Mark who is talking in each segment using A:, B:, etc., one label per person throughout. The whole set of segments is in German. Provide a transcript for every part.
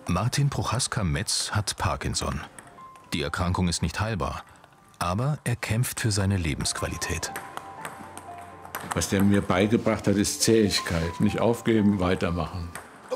A: Martin Prochaska-Metz hat Parkinson. Die Erkrankung ist nicht heilbar, aber er kämpft für seine Lebensqualität.
B: Was der mir beigebracht hat, ist Zähigkeit. Nicht aufgeben, weitermachen.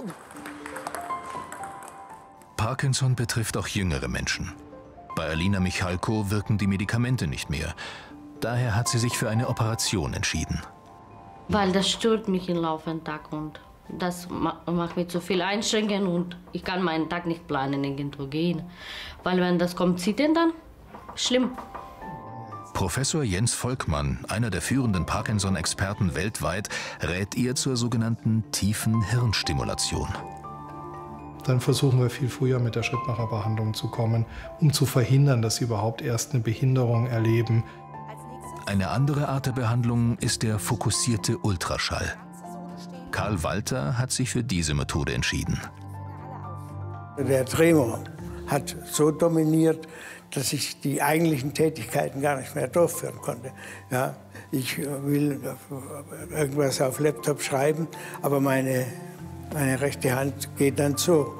A: Parkinson betrifft auch jüngere Menschen. Bei Alina Michalko wirken die Medikamente nicht mehr. Daher hat sie sich für eine Operation entschieden.
C: Weil das stört mich im laufenden Tag und das macht mir zu viel Einschränkungen und ich kann meinen Tag nicht planen, irgendwo gehen. Weil wenn das kommt, Zittern dann, schlimm.
A: Professor Jens Volkmann, einer der führenden Parkinson-Experten weltweit, rät ihr zur sogenannten tiefen Hirnstimulation.
D: Dann versuchen wir viel früher mit der Schrittmacherbehandlung zu kommen, um zu verhindern, dass sie überhaupt erst eine Behinderung erleben.
A: Eine andere Art der Behandlung ist der fokussierte Ultraschall. Karl Walter hat sich für diese Methode entschieden.
E: Der Tremor hat so dominiert, dass ich die eigentlichen Tätigkeiten gar nicht mehr durchführen konnte. Ja, ich will irgendwas auf Laptop schreiben, aber meine rechte Hand geht dann so.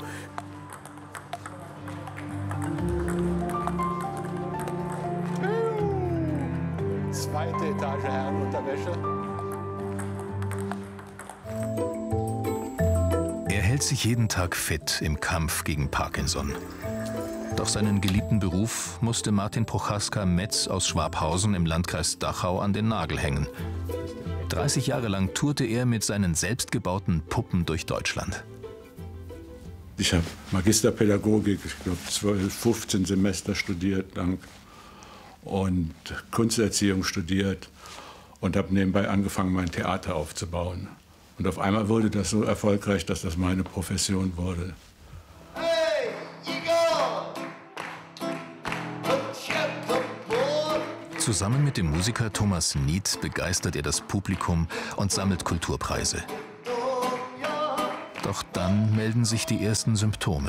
B: Zweite Etage Herrenunterwäsche.
A: Er hält sich jeden Tag fit im Kampf gegen Parkinson. Doch seinen geliebten Beruf musste Martin Prochaska-Metz aus Schwabhausen im Landkreis Dachau an den Nagel hängen. 30 Jahre lang tourte er mit seinen selbstgebauten Puppen durch Deutschland.
B: Ich habe Magisterpädagogik, ich glaube 12, 15 Semester studiert lang und Kunsterziehung studiert und habe nebenbei angefangen, mein Theater aufzubauen. Und auf einmal wurde das so erfolgreich, dass das meine Profession wurde.
A: Zusammen mit dem Musiker Thomas Nied begeistert er das Publikum und sammelt Kulturpreise. Doch dann melden sich die ersten Symptome.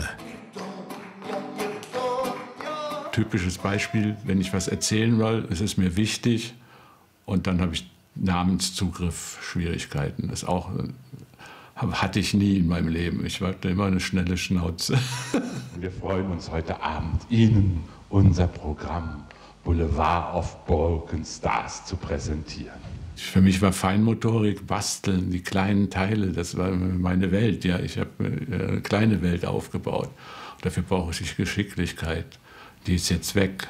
B: Typisches Beispiel, wenn ich was erzählen will, ist es mir wichtig und dann habe ich Namenszugriff-Schwierigkeiten. Das auch hatte ich nie in meinem Leben. Ich hatte immer eine schnelle Schnauze.
F: Wir freuen uns heute Abend, Ihnen unser Programm Boulevard of Broken Stars zu präsentieren.
B: Für mich war Feinmotorik, Basteln, die kleinen Teile, das war meine Welt. Ja, ich habe eine kleine Welt aufgebaut. Dafür brauche ich Geschicklichkeit. Die ist jetzt weg.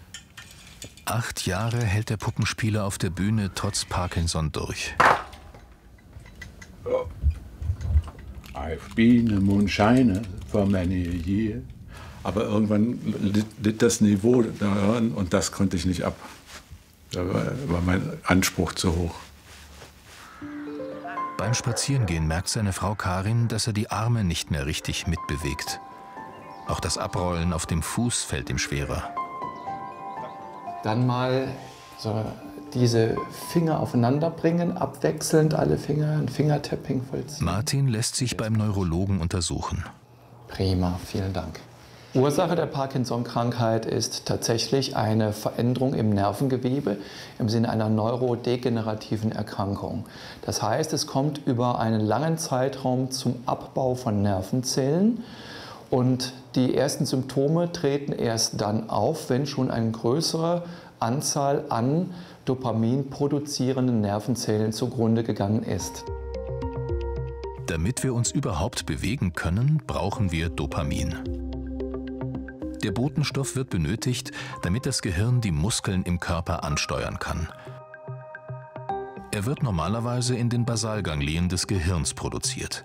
A: 8 Jahre hält der Puppenspieler auf der Bühne trotz Parkinson durch.
B: I've been a moonshiner for many a year. Aber irgendwann litt das Niveau daran und das konnte ich nicht ab. Da war mein Anspruch zu hoch.
A: Beim Spazierengehen merkt seine Frau Karin, dass er die Arme nicht mehr richtig mitbewegt. Auch das Abrollen auf dem Fuß fällt ihm schwerer.
G: Dann mal so diese Finger aufeinander bringen, abwechselnd alle Finger, ein Fingertapping vollziehen.
A: Martin lässt sich beim Neurologen untersuchen.
G: Prima, vielen Dank. Ursache der Parkinson-Krankheit ist tatsächlich eine Veränderung im Nervengewebe im Sinne einer neurodegenerativen Erkrankung. Das heißt, es kommt über einen langen Zeitraum zum Abbau von Nervenzellen und die ersten Symptome treten erst dann auf, wenn schon eine größere Anzahl an Dopamin produzierenden Nervenzellen zugrunde gegangen ist.
A: Damit wir uns überhaupt bewegen können, brauchen wir Dopamin. Der Botenstoff wird benötigt, damit das Gehirn die Muskeln im Körper ansteuern kann. Er wird normalerweise in den Basalganglien des Gehirns produziert.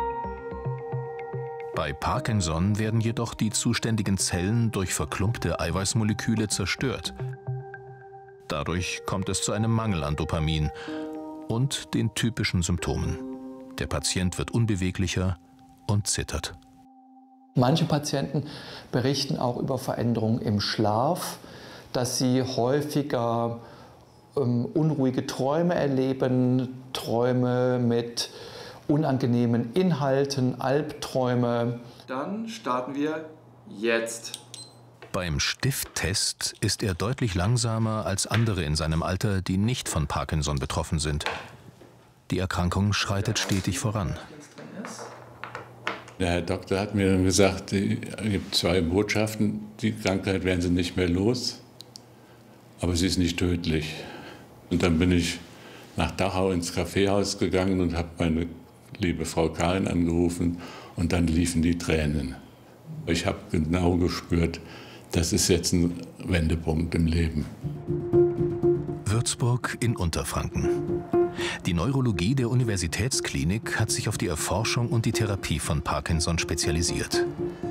A: Bei Parkinson werden jedoch die zuständigen Zellen durch verklumpte Eiweißmoleküle zerstört. Dadurch kommt es zu einem Mangel an Dopamin und den typischen Symptomen. Der Patient wird unbeweglicher und zittert.
G: Manche Patienten berichten auch über Veränderungen im Schlaf, dass sie häufiger unruhige Träume erleben, Träume mit unangenehmen Inhalten, Albträume. Dann starten wir jetzt.
A: Beim Stifttest ist er deutlich langsamer als andere in seinem Alter, die nicht von Parkinson betroffen sind. Die Erkrankung schreitet stetig voran.
B: Der Herr Doktor hat mir dann gesagt, es gibt 2 Botschaften. Die Krankheit werden Sie nicht mehr los, aber sie ist nicht tödlich. Und dann bin ich nach Dachau ins Kaffeehaus gegangen und habe meine liebe Frau Karin angerufen und dann liefen die Tränen. Ich habe genau gespürt, das ist jetzt ein Wendepunkt im Leben.
A: Würzburg in Unterfranken. Die Neurologie der Universitätsklinik hat sich auf die Erforschung und die Therapie von Parkinson spezialisiert.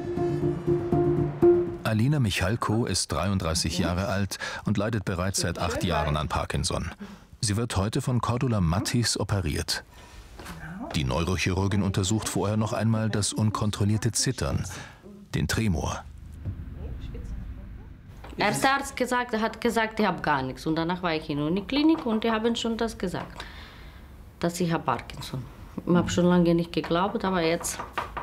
A: Alina Michalko ist 33 Jahre alt und leidet bereits seit 8 Jahren an Parkinson. Sie wird heute von Cordula Mattis operiert. Die Neurochirurgin untersucht vorher noch einmal das unkontrollierte Zittern, den Tremor.
C: Erst der Arzt hat gesagt, ich habe gar nichts. Und danach war ich in der Uniklinik und die haben schon das gesagt, dass ich habe Parkinson. Ich habe schon lange nicht geglaubt, aber jetzt.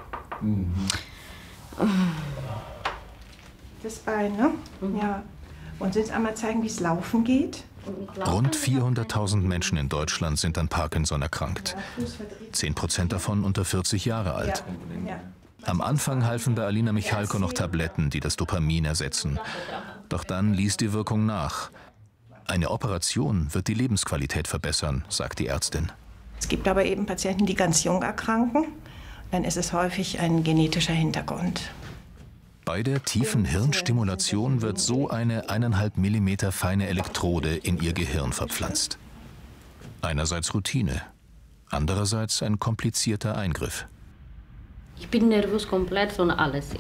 H: Das Bein, ne? Ja. Und jetzt einmal zeigen, wie es laufen geht.
A: Rund 400.000 Menschen in Deutschland sind an Parkinson erkrankt. 10% davon unter 40 Jahre alt. Am Anfang halfen bei Alina Michalko noch Tabletten, die das Dopamin ersetzen. Doch dann ließ die Wirkung nach. Eine Operation wird die Lebensqualität verbessern, sagt die Ärztin.
H: Es gibt aber eben Patienten, die ganz jung erkranken. Dann ist es häufig ein genetischer Hintergrund.
A: Bei der tiefen Hirnstimulation wird so eine 1,5 mm feine Elektrode in ihr Gehirn verpflanzt. Einerseits Routine, andererseits ein komplizierter Eingriff.
C: Ich bin nervös komplett von alles.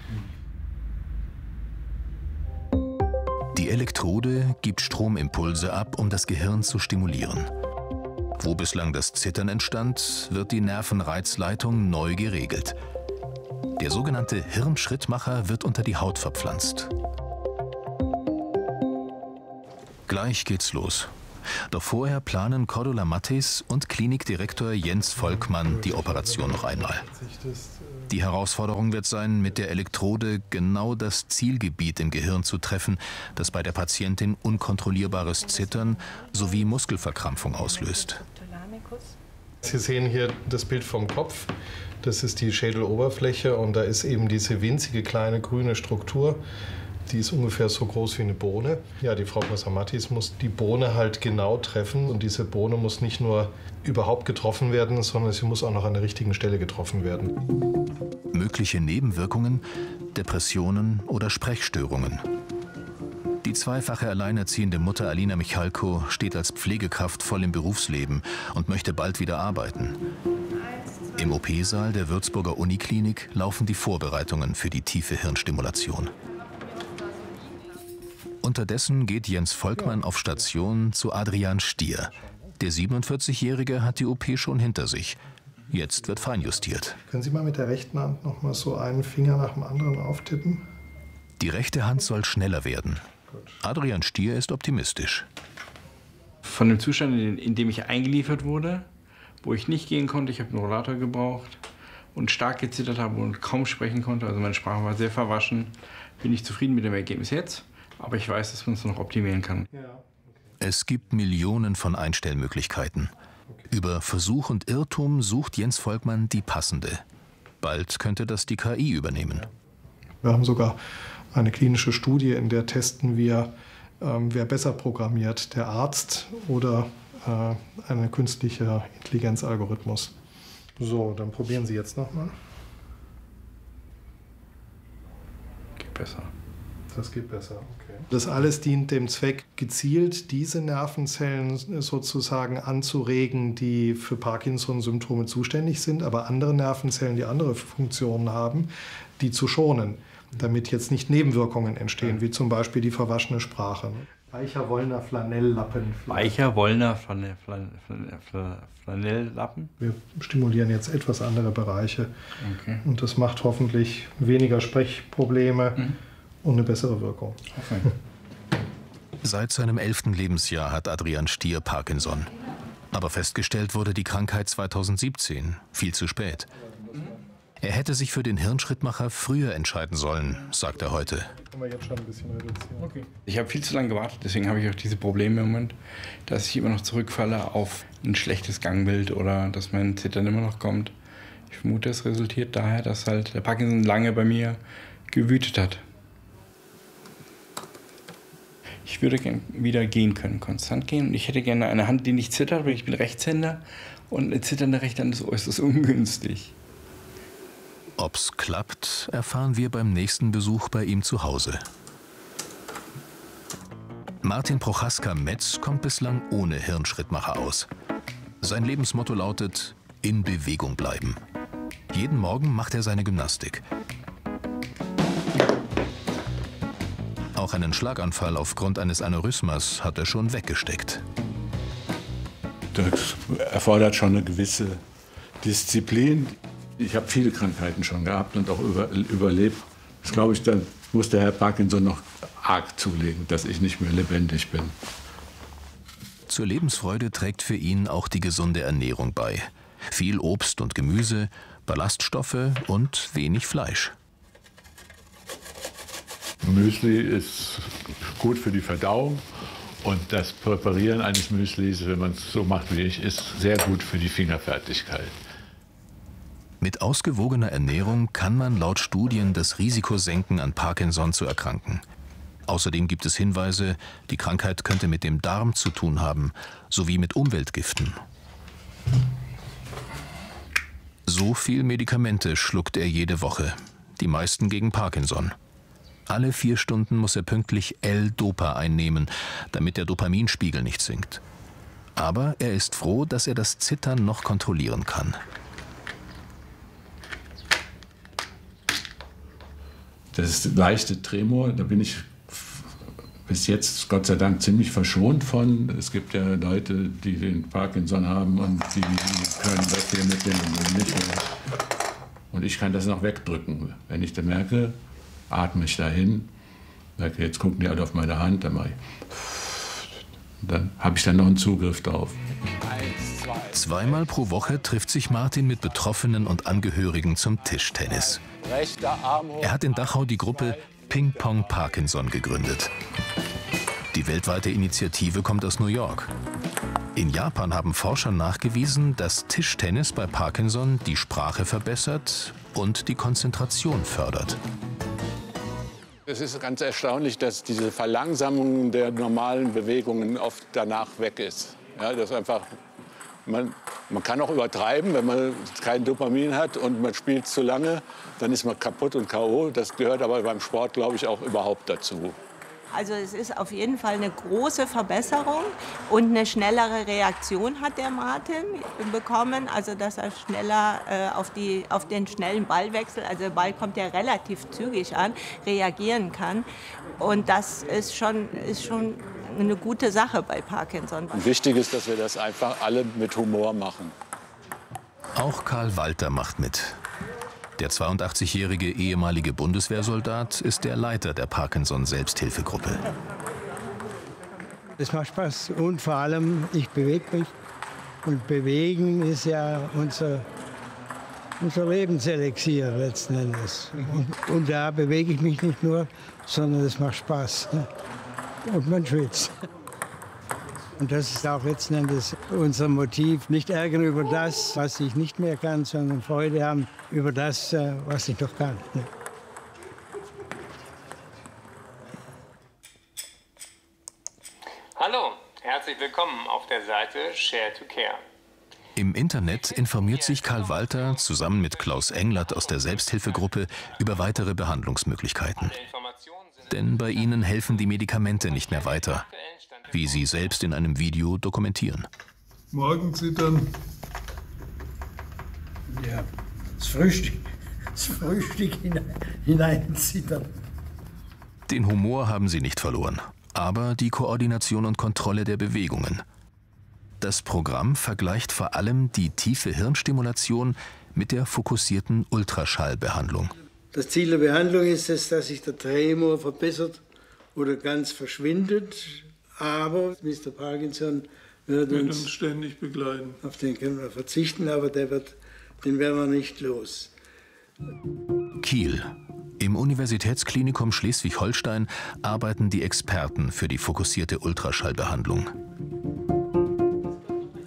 A: Die Elektrode gibt Stromimpulse ab, um das Gehirn zu stimulieren. Wo bislang das Zittern entstand, wird die Nervenreizleitung neu geregelt. Der sogenannte Hirnschrittmacher wird unter die Haut verpflanzt. Gleich geht's los. Doch vorher planen Cordula Mattis und Klinikdirektor Jens Volkmann die Operation noch einmal. Die Herausforderung wird sein, mit der Elektrode genau das Zielgebiet im Gehirn zu treffen, das bei der Patientin unkontrollierbares Zittern sowie Muskelverkrampfung auslöst.
D: Sie sehen hier das Bild vom Kopf. Das ist die Schädeloberfläche und da ist eben diese winzige kleine grüne Struktur. Die ist ungefähr so groß wie eine Bohne. Ja, die Frau Professor Mattis muss die Bohne halt genau treffen und diese Bohne muss nicht nur überhaupt getroffen werden, sondern sie muss auch noch an der richtigen Stelle getroffen werden.
A: Mögliche Nebenwirkungen, Depressionen oder Sprechstörungen. Die zweifache alleinerziehende Mutter Alina Michalko steht als Pflegekraft voll im Berufsleben und möchte bald wieder arbeiten. Im OP-Saal der Würzburger Uniklinik laufen die Vorbereitungen für die tiefe Hirnstimulation. Unterdessen geht Jens Volkmann auf Station zu Adrian Stier. Der 47-Jährige hat die OP schon hinter sich. Jetzt wird feinjustiert.
D: Können Sie mal mit der rechten Hand noch mal so einen Finger nach dem anderen auftippen?
A: Die rechte Hand soll schneller werden. Adrian Stier ist optimistisch.
I: Von dem Zustand, in dem ich eingeliefert wurde, wo ich nicht gehen konnte, ich habe einen Rollator gebraucht und stark gezittert habe und kaum sprechen konnte, also meine Sprache war sehr verwaschen, bin ich zufrieden mit dem Ergebnis jetzt, aber ich weiß, dass man es noch optimieren kann.
A: Es gibt Millionen von Einstellmöglichkeiten. Über Versuch und Irrtum sucht Jens Volkmann die passende. Bald könnte das die KI übernehmen.
D: Wir haben sogar eine klinische Studie, in der testen wir, wer besser programmiert, der Arzt oder ein künstlicher Intelligenzalgorithmus. So, dann probieren Sie jetzt nochmal.
I: Geht besser.
D: Das geht besser, okay. Das alles dient dem Zweck, gezielt diese Nervenzellen sozusagen anzuregen, die für Parkinson-Symptome zuständig sind, aber andere Nervenzellen, die andere Funktionen haben, die zu schonen, damit jetzt nicht Nebenwirkungen entstehen, wie zum Beispiel die verwaschene Sprache. Weicher Wollner Flanelllappen.
I: Weicher Wollner Flanelllappen?
D: Wir stimulieren jetzt etwas andere Bereiche.
I: Okay.
D: Und das macht hoffentlich weniger Sprechprobleme und eine bessere Wirkung.
I: Okay.
A: Seit seinem 11. Lebensjahr hat Adrian Stier Parkinson. Aber festgestellt wurde die Krankheit 2017, viel zu spät. Er hätte sich für den Hirnschrittmacher früher entscheiden sollen, sagt er heute.
D: Können wir jetzt schon ein bisschen reduzieren.
I: Okay. Ich habe viel zu lange gewartet, deswegen habe ich auch diese Probleme im Moment, dass ich immer noch zurückfalle auf ein schlechtes Gangbild oder dass mein Zittern immer noch kommt. Ich vermute, es resultiert daher, dass halt der Parkinson lange bei mir gewütet hat. Ich würde gerne wieder gehen können, konstant gehen. Und ich hätte gerne eine Hand, die nicht zittert, weil ich bin Rechtshänder. Und eine zitternde rechte Hand ist äußerst ungünstig.
A: Ob's klappt, erfahren wir beim nächsten Besuch bei ihm zu Hause. Martin Prochaska-Metz kommt bislang ohne Hirnschrittmacher aus. Sein Lebensmotto lautet: in Bewegung bleiben. Jeden Morgen macht er seine Gymnastik. Auch einen Schlaganfall aufgrund eines Aneurysmas hat er schon weggesteckt.
B: Das erfordert schon eine gewisse Disziplin. Ich habe viele Krankheiten schon gehabt und auch überlebt. Das glaube ich, dann muss der Herr Parkinson noch arg zulegen, dass ich nicht mehr lebendig bin.
A: Zur Lebensfreude trägt für ihn auch die gesunde Ernährung bei. Viel Obst und Gemüse, Ballaststoffe und wenig Fleisch.
B: Müsli ist gut für die Verdauung und das Präparieren eines Müslis, wenn man es so macht wie ich, ist sehr gut für die Fingerfertigkeit.
A: Mit ausgewogener Ernährung kann man laut Studien das Risiko senken, an Parkinson zu erkranken. Außerdem gibt es Hinweise, die Krankheit könnte mit dem Darm zu tun haben, sowie mit Umweltgiften. So viel Medikamente schluckt er jede Woche, die meisten gegen Parkinson. Alle 4 Stunden muss er pünktlich L-Dopa einnehmen, damit der Dopaminspiegel nicht sinkt. Aber er ist froh, dass er das Zittern noch kontrollieren kann.
B: Das ist leichte Tremor, da bin ich bis jetzt Gott sei Dank ziemlich verschont von. Es gibt ja Leute, die den Parkinson haben und die können weggehen mit dem und nicht mehr. Und ich kann das noch wegdrücken. Wenn ich dann merke, atme ich dahin, merke, jetzt gucken die alle auf meine Hand, dann mache ich. Dann habe ich dann noch einen Zugriff drauf.
A: 2-mal pro Woche trifft sich Martin mit Betroffenen und Angehörigen zum Tischtennis. Er hat in Dachau die Gruppe Ping Pong Parkinson gegründet. Die weltweite Initiative kommt aus New York. In Japan haben Forscher nachgewiesen, dass Tischtennis bei Parkinson die Sprache verbessert und die Konzentration fördert.
J: Es ist ganz erstaunlich, dass diese Verlangsamung der normalen Bewegungen oft danach weg ist. Ja, das einfach, man kann auch übertreiben, wenn man kein Dopamin hat und man spielt zu lange, dann ist man kaputt und K.O. Das gehört aber beim Sport, glaube ich, auch überhaupt dazu.
H: Also es ist auf jeden Fall eine große Verbesserung und eine schnellere Reaktion hat der Martin bekommen, also dass er schneller auf den schnellen Ballwechsel, also der Ball kommt ja relativ zügig an, reagieren kann. Und das ist schon eine gute Sache bei Parkinson.
J: Und wichtig ist, dass wir das einfach alle mit Humor machen.
A: Auch Karl Walter macht mit. Der 82-jährige ehemalige Bundeswehrsoldat ist der Leiter der Parkinson-Selbsthilfegruppe.
K: Es macht Spaß und vor allem, ich bewege mich. Und bewegen ist ja unser Lebenselixier letzten Endes. Und da bewege ich mich nicht nur, sondern es macht Spaß. Und man schwitzt. Und das ist auch letzten Endes unser Motiv. Nicht ärgern über das, was ich nicht mehr kann, sondern Freude haben über das, was ich noch kann.
L: Hallo, herzlich willkommen auf der Seite Share to Care.
A: Im Internet informiert sich Karl Walter zusammen mit Klaus Englert aus der Selbsthilfegruppe über weitere Behandlungsmöglichkeiten. Denn bei ihnen helfen die Medikamente nicht mehr weiter, wie sie selbst in einem Video dokumentieren.
M: Morgenzittern.
E: Ja, das Frühstück hineinzittern.
A: Den Humor haben sie nicht verloren, aber die Koordination und Kontrolle der Bewegungen. Das Programm vergleicht vor allem die tiefe Hirnstimulation mit der fokussierten Ultraschallbehandlung.
E: Das Ziel der Behandlung ist es, dass sich der Tremor verbessert oder ganz verschwindet. Aber Mr. Parkinson wird uns
M: ständig begleiten.
E: Auf den können wir verzichten, aber den werden wir nicht los.
A: Kiel. Im Universitätsklinikum Schleswig-Holstein arbeiten die Experten für die fokussierte Ultraschallbehandlung.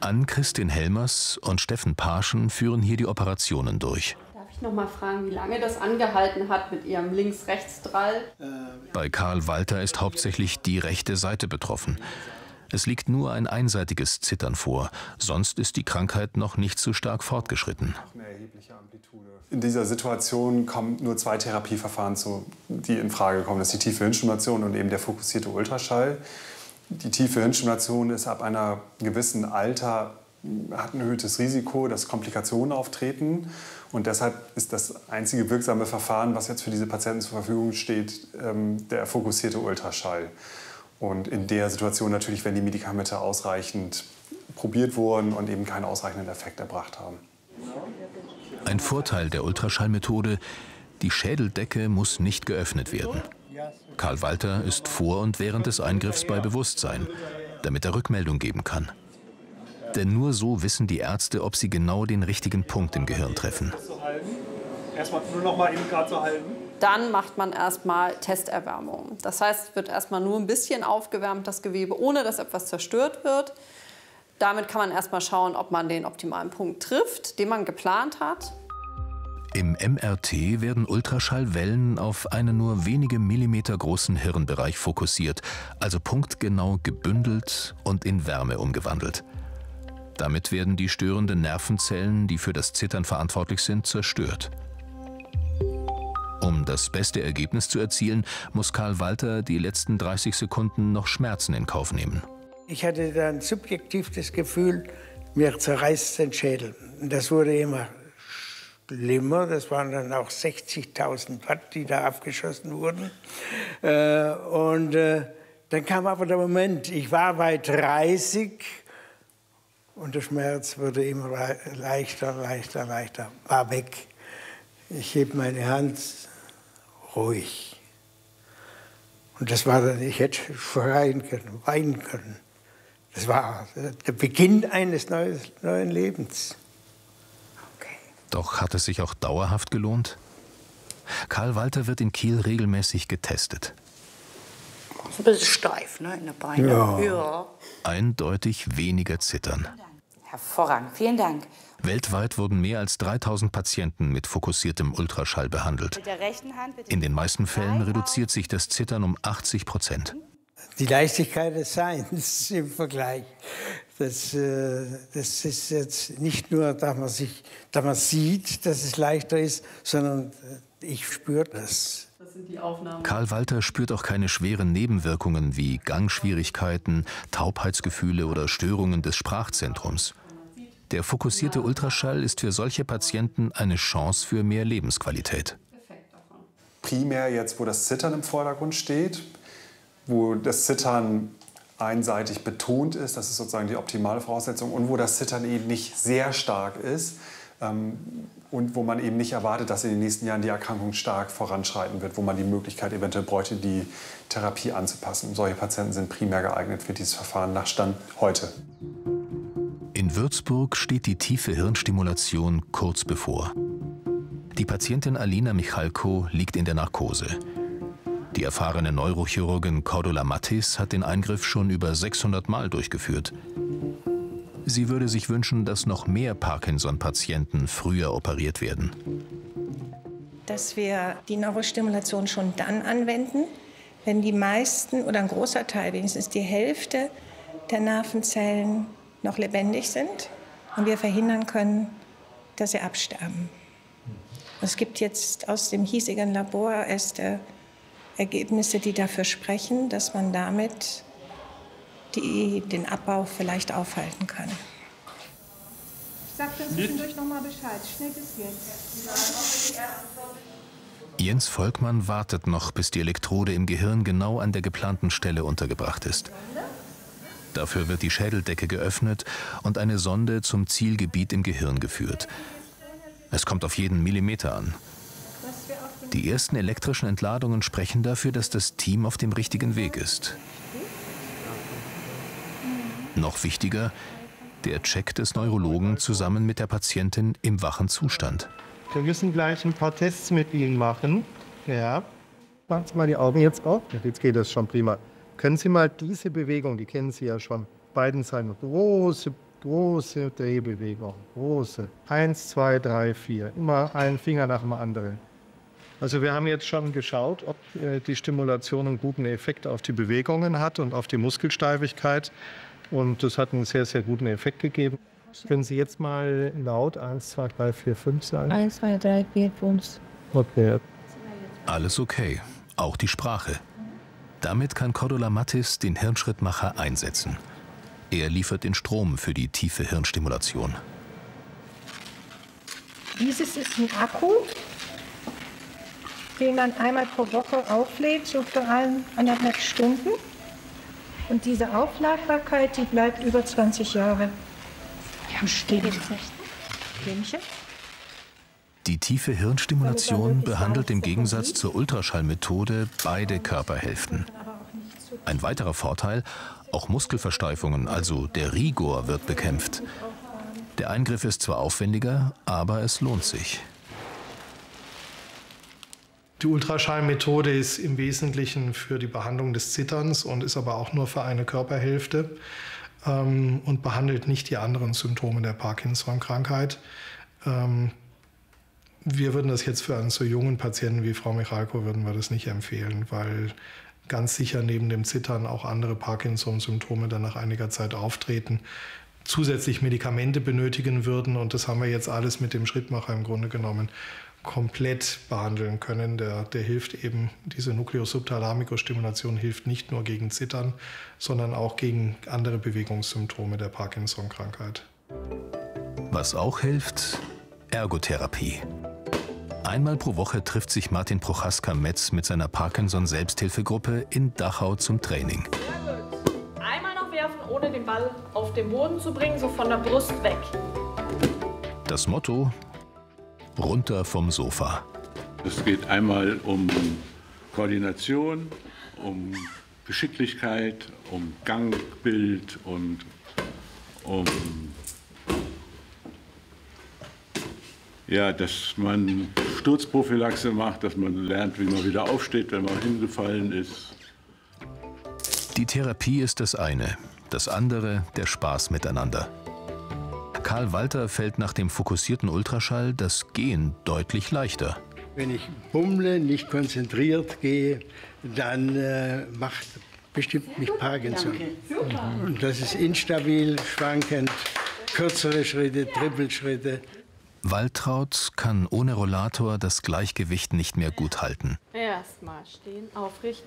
A: Ann-Christin Helmers und Steffen Parschen führen hier die Operationen durch.
N: Darf ich noch mal fragen, wie lange das angehalten hat mit Ihrem Links-Rechts-Drall?
A: Bei Karl Walter ist hauptsächlich die rechte Seite betroffen. Es liegt nur ein einseitiges Zittern vor, sonst ist die Krankheit noch nicht so stark fortgeschritten.
O: In dieser Situation kommen nur 2 Therapieverfahren, die in Frage kommen. Das ist die tiefe Hirnstimulation und eben der fokussierte Ultraschall. Die tiefe Hirnstimulation ist ab einem gewissen Alter, hat ein erhöhtes Risiko, dass Komplikationen auftreten. Und deshalb ist das einzige wirksame Verfahren, was jetzt für diese Patienten zur Verfügung steht, der fokussierte Ultraschall. Und in der Situation natürlich, wenn die Medikamente ausreichend probiert wurden und eben keinen ausreichenden Effekt erbracht haben.
A: Ein Vorteil der Ultraschallmethode: die Schädeldecke muss nicht geöffnet werden. Karl Walter ist vor und während des Eingriffs bei Bewusstsein, damit er Rückmeldung geben kann. Denn nur so wissen die Ärzte, ob sie genau den richtigen Punkt im Gehirn treffen.
P: Erstmal nur noch mal eben gerade so halten.
N: Dann macht man erstmal Testerwärmung. Das heißt, es wird erstmal nur ein bisschen aufgewärmt, das Gewebe, ohne dass etwas zerstört wird. Damit kann man erstmal schauen, ob man den optimalen Punkt trifft, den man geplant hat.
A: Im MRT werden Ultraschallwellen auf einen nur wenige Millimeter großen Hirnbereich fokussiert, also punktgenau gebündelt und in Wärme umgewandelt. Damit werden die störenden Nervenzellen, die für das Zittern verantwortlich sind, zerstört. Um das beste Ergebnis zu erzielen, muss Karl Walter die letzten 30 Sekunden noch Schmerzen in Kauf nehmen.
E: Ich hatte dann subjektiv das Gefühl, mir zerreißt den Schädel. Und das wurde immer schlimmer. Das waren dann auch 60.000 Watt, die da abgeschossen wurden. Dann kam aber der Moment, ich war bei 30 und der Schmerz wurde immer leichter, leichter, leichter, war weg. Ich heb meine Hand, ruhig. Und das war dann, ich hätte schreien können, weinen können. Das war der Beginn eines neuen Lebens.
A: Okay. Doch hat es sich auch dauerhaft gelohnt? Karl Walter wird in Kiel regelmäßig getestet.
Q: Ein bisschen steif, ne, in der Beine.
A: Ja. Eindeutig weniger Zittern.
Q: Hervorragend, vielen Dank.
A: Weltweit wurden mehr als 3000 Patienten mit fokussiertem Ultraschall behandelt.
Q: Mit der rechten Hand bitte.
A: In den meisten Fällen reduziert sich das Zittern um 80%.
E: Die Leichtigkeit des Seins im Vergleich. Das ist jetzt nicht nur, dass man sieht, dass es leichter ist, sondern ich spüre das.
N: Das sind die Aufnahmen.
A: Karl Walter spürt auch keine schweren Nebenwirkungen wie Gangschwierigkeiten, Taubheitsgefühle oder Störungen des Sprachzentrums. Der fokussierte Ultraschall ist für solche Patienten eine Chance für mehr Lebensqualität.
O: Primär jetzt, wo das Zittern im Vordergrund steht, wo das Zittern einseitig betont ist, das ist sozusagen die optimale Voraussetzung, und wo das Zittern eben nicht sehr stark ist und wo man eben nicht erwartet, dass in den nächsten Jahren die Erkrankung stark voranschreiten wird, wo man die Möglichkeit eventuell bräuchte, die Therapie anzupassen. Solche Patienten sind primär geeignet für dieses Verfahren nach Stand heute.
A: In Würzburg steht die tiefe Hirnstimulation kurz bevor. Die Patientin Alina Michalko liegt in der Narkose. Die erfahrene Neurochirurgin Cordula Mattis hat den Eingriff schon über 600 Mal durchgeführt. Sie würde sich wünschen, dass noch mehr Parkinson-Patienten früher operiert werden.
R: Dass wir die Neurostimulation schon dann anwenden, wenn die meisten oder ein großer Teil, wenigstens die Hälfte der Nervenzellen noch lebendig sind und wir verhindern können, dass sie absterben. Es gibt jetzt aus dem hiesigen Labor erste Ergebnisse, die dafür sprechen, dass man damit den Abbau vielleicht aufhalten kann.
S: Ich sage dann zwischendurch noch mal Bescheid. Schnell bis jetzt.
A: Jens Volkmann wartet noch, bis die Elektrode im Gehirn genau an der geplanten Stelle untergebracht ist. Dafür wird die Schädeldecke geöffnet und eine Sonde zum Zielgebiet im Gehirn geführt. Es kommt auf jeden Millimeter an. Die ersten elektrischen Entladungen sprechen dafür, dass das Team auf dem richtigen Weg ist. Noch wichtiger, der Check des Neurologen zusammen mit der Patientin im wachen Zustand.
D: Wir müssen gleich ein paar Tests mit Ihnen machen. Ja. Machen Sie mal die Augen jetzt auf. Jetzt geht das schon prima. Können Sie mal diese Bewegung, die kennen Sie ja schon, beiden Seiten große große Drehbewegung, große. 1, 2, 3, 4. Immer einen Finger nach dem anderen. Also wir haben jetzt schon geschaut, ob die Stimulation einen guten Effekt auf die Bewegungen hat und auf die Muskelsteifigkeit. Und das hat einen sehr, sehr guten Effekt gegeben. Können Sie jetzt mal laut 1, 2, 3, 4, 5 sagen?
S: 1, 2, 3, 4, 5.
D: Okay.
A: Alles okay, auch die Sprache. Damit kann Cordula Mattis den Hirnschrittmacher einsetzen. Er liefert den Strom für die tiefe Hirnstimulation.
S: Dieses ist ein Akku, den man einmal pro Woche auflädt, so für 1,5 Stunden. Und diese Aufladbarkeit, die bleibt über 20 Jahre. Ja, stimmt.
A: Die tiefe Hirnstimulation behandelt im Gegensatz zur Ultraschallmethode beide Körperhälften. Ein weiterer Vorteil, auch Muskelversteifungen, also der Rigor, wird bekämpft. Der Eingriff ist zwar aufwendiger, aber es lohnt sich.
D: Die Ultraschallmethode ist im Wesentlichen für die Behandlung des Zitterns und ist aber auch nur für eine Körperhälfte und behandelt nicht die anderen Symptome der Parkinson-Krankheit. Wir würden das jetzt für einen so jungen Patienten wie Frau Michalko würden wir das nicht empfehlen, weil ganz sicher neben dem Zittern auch andere Parkinson-Symptome dann nach einiger Zeit auftreten, zusätzlich Medikamente benötigen würden und das haben wir jetzt alles mit dem Schrittmacher im Grunde genommen komplett behandeln können. Der hilft eben, diese Nucleus-Subthalamico-Stimulation hilft nicht nur gegen Zittern, sondern auch gegen andere Bewegungssymptome der Parkinson-Krankheit.
A: Was auch hilft, Ergotherapie. Einmal pro Woche trifft sich Martin Prochaska-Metz mit seiner Parkinson-Selbsthilfegruppe in Dachau zum Training.
T: Sehr gut. Einmal noch werfen, ohne den Ball auf den Boden zu bringen, so von der Brust weg.
A: Das Motto: runter vom Sofa.
B: Es geht einmal um Koordination, um Geschicklichkeit, um Gangbild und um dass man Sturzprophylaxe macht, dass man lernt, wie man wieder aufsteht, wenn man hingefallen ist.
A: Die Therapie ist das eine, das andere der Spaß miteinander. Karl Walter fällt nach dem fokussierten Ultraschall das Gehen deutlich leichter.
E: Wenn ich bummle, nicht konzentriert gehe, dann macht bestimmt mich Parkinson. Und das ist instabil, schwankend, kürzere Schritte, Trippelschritte.
A: Waltraud kann ohne Rollator das Gleichgewicht nicht mehr gut halten.
T: Erstmal stehen, aufrichten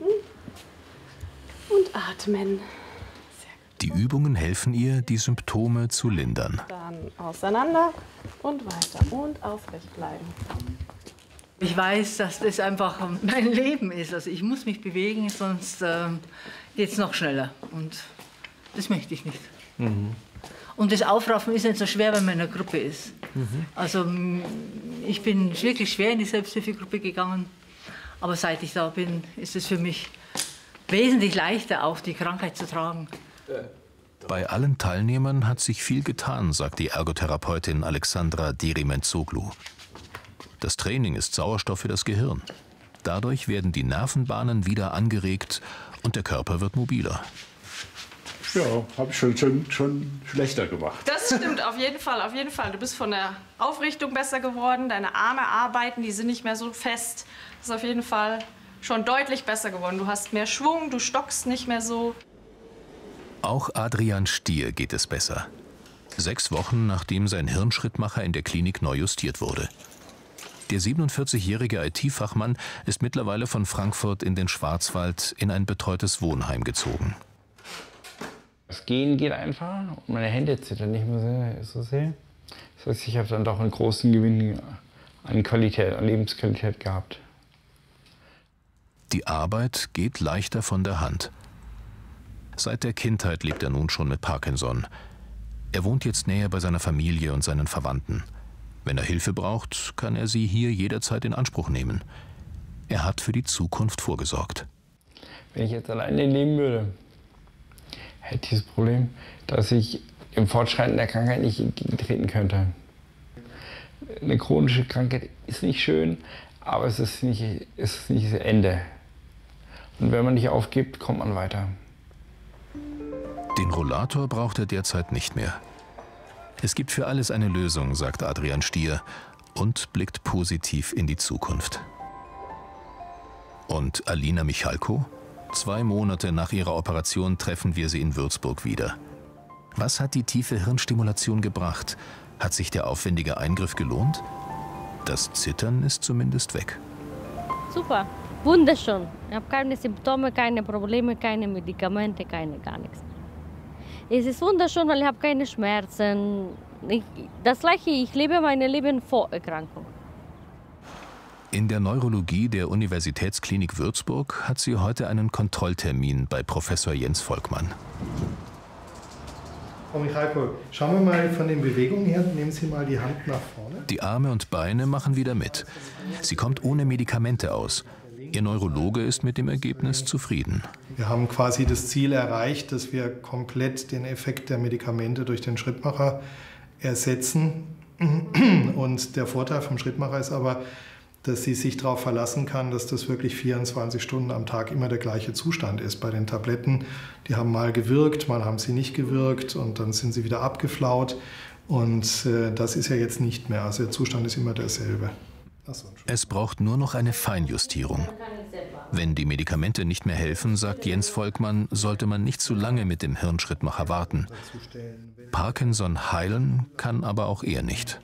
T: und atmen.
A: Die Übungen helfen ihr, die Symptome zu lindern.
T: Dann auseinander und weiter und aufrecht bleiben.
U: Ich weiß, dass das einfach mein Leben ist. Also ich muss mich bewegen, sonst geht es noch schneller. Und das möchte ich nicht. Mhm. Und das Aufraffen ist nicht so schwer, wenn man in einer Gruppe ist. Mhm. Also ich bin wirklich schwer in die Selbsthilfegruppe gegangen. Aber seit ich da bin, ist es für mich wesentlich leichter, auch die Krankheit zu tragen.
A: Bei allen Teilnehmern hat sich viel getan, sagt die Ergotherapeutin Alexandra Dirimentsoglu. Das Training ist Sauerstoff für das Gehirn. Dadurch werden die Nervenbahnen wieder angeregt und der Körper wird mobiler.
B: Ja, habe ich schon schlechter gemacht.
T: Das stimmt, auf jeden Fall, auf jeden Fall. Du bist von der Aufrichtung besser geworden, deine Arme arbeiten, die sind nicht mehr so fest. Das ist auf jeden Fall schon deutlich besser geworden. Du hast mehr Schwung, du stockst nicht mehr so.
A: Auch Adrian Stier geht es besser. 6 Wochen, nachdem sein Hirnschrittmacher in der Klinik neu justiert wurde. Der 47-jährige IT-Fachmann ist mittlerweile von Frankfurt in den Schwarzwald in ein betreutes Wohnheim gezogen.
I: Das Gehen geht einfach und meine Hände zittern nicht mehr so sehr. Das heißt, ich habe dann doch einen großen Gewinn an Qualität, an Lebensqualität gehabt.
A: Die Arbeit geht leichter von der Hand. Seit der Kindheit lebt er nun schon mit Parkinson. Er wohnt jetzt näher bei seiner Familie und seinen Verwandten. Wenn er Hilfe braucht, kann er sie hier jederzeit in Anspruch nehmen. Er hat für die Zukunft vorgesorgt.
I: Wenn ich jetzt alleine leben würde, hätte ich das Problem, dass ich im Fortschreiten der Krankheit nicht entgegentreten könnte. Eine chronische Krankheit ist nicht schön, aber es ist nicht das Ende. Und wenn man nicht aufgibt, kommt man weiter.
A: Den Rollator braucht er derzeit nicht mehr. Es gibt für alles eine Lösung, sagt Adrian Stier und blickt positiv in die Zukunft. Und Alina Michalko? 2 Monate nach ihrer Operation treffen wir sie in Würzburg wieder. Was hat die tiefe Hirnstimulation gebracht? Hat sich der aufwendige Eingriff gelohnt? Das Zittern ist zumindest weg.
C: Super, wunderschön. Ich habe keine Symptome, keine Probleme, keine Medikamente, gar nichts. Es ist wunderschön, weil ich habe keine Schmerzen. Das Gleiche, ich lebe mein Leben vor Erkrankung.
A: In der Neurologie der Universitätsklinik Würzburg hat sie heute einen Kontrolltermin bei Professor Jens Volkmann.
D: Frau Michalko, schauen wir mal von den Bewegungen her. Nehmen Sie mal die Hand nach vorne.
A: Die Arme und Beine machen wieder mit. Sie kommt ohne Medikamente aus. Ihr Neurologe ist mit dem Ergebnis zufrieden.
D: Wir haben quasi das Ziel erreicht, dass wir komplett den Effekt der Medikamente durch den Schrittmacher ersetzen. Und der Vorteil vom Schrittmacher ist aber, dass sie sich darauf verlassen kann, dass das wirklich 24 Stunden am Tag immer der gleiche Zustand ist. Bei den Tabletten, die haben mal gewirkt, mal haben sie nicht gewirkt und dann sind sie wieder abgeflaut. Und das ist ja jetzt nicht mehr. Also der Zustand ist immer derselbe.
A: Es braucht nur noch eine Feinjustierung. Wenn die Medikamente nicht mehr helfen, sagt Jens Volkmann, sollte man nicht zu lange mit dem Hirnschrittmacher warten. Parkinson heilen kann aber auch er nicht.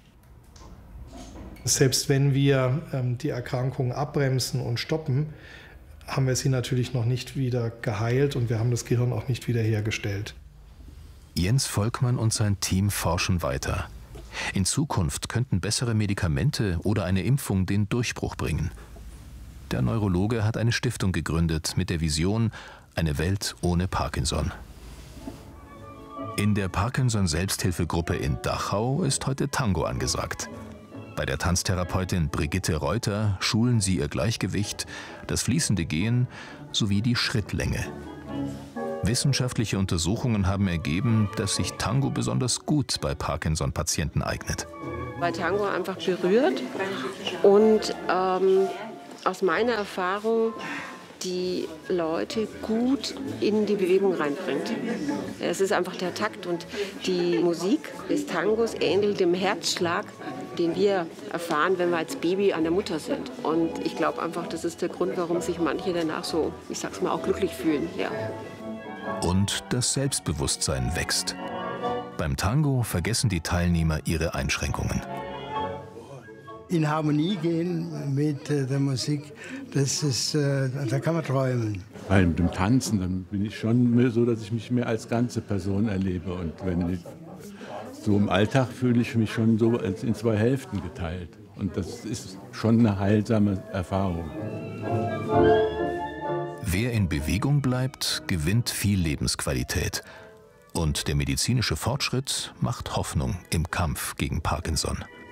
D: Selbst wenn wir die Erkrankung abbremsen und stoppen, haben wir sie natürlich noch nicht wieder geheilt und wir haben das Gehirn auch nicht wiederhergestellt.
A: Jens Volkmann und sein Team forschen weiter. In Zukunft könnten bessere Medikamente oder eine Impfung den Durchbruch bringen. Der Neurologe hat eine Stiftung gegründet mit der Vision, eine Welt ohne Parkinson. In der Parkinson-Selbsthilfegruppe in Dachau ist heute Tango angesagt. Bei der Tanztherapeutin Brigitte Reuter schulen sie ihr Gleichgewicht, das fließende Gehen sowie die Schrittlänge. Wissenschaftliche Untersuchungen haben ergeben, dass sich Tango besonders gut bei Parkinson-Patienten eignet.
F: Weil Tango einfach berührt und aus meiner Erfahrung die Leute gut in die Bewegung reinbringt. Es ist einfach der Takt und die Musik des Tangos ähnelt dem Herzschlag, den wir erfahren, wenn wir als Baby an der Mutter sind. Und ich glaube einfach, das ist der Grund, warum sich manche danach so, ich sag's mal, auch glücklich fühlen. Ja.
A: Und das Selbstbewusstsein wächst. Beim Tango vergessen die Teilnehmer ihre Einschränkungen.
K: In Harmonie gehen mit der Musik, da kann man träumen.
B: Beim Tanzen, dann bin ich schon so, dass ich mich mehr als ganze Person erlebe. Und wenn ich so im Alltag fühle ich mich schon so in 2 Hälften geteilt. Und das ist schon eine heilsame Erfahrung.
A: Wer in Bewegung bleibt, gewinnt viel Lebensqualität. Und der medizinische Fortschritt macht Hoffnung im Kampf gegen Parkinson.